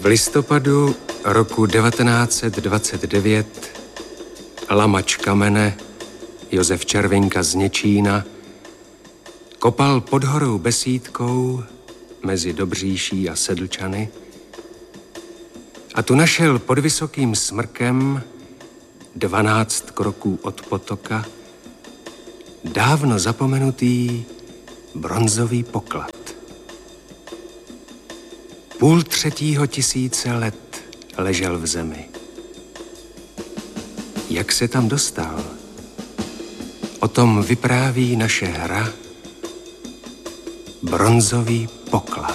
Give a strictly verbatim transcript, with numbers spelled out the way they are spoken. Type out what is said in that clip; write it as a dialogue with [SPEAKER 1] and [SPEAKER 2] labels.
[SPEAKER 1] V listopadu roku devatenáct set dvacet devět lamač kamene Josef Červinka z Něčína kopal pod horou Besídkou mezi Dobříší a Sedlčany a tu našel pod vysokým smrkem dvanáct kroků od potoka dávno zapomenutý bronzový poklad. Půl třetího tisíce let ležel v zemi. Jak se tam dostal? O tom vypráví naše hra Bronzový poklad.